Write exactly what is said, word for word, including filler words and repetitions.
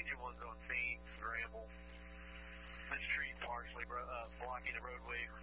major ones on Phoenix, Ramble. This tree partially bro- uh, blocking the roadway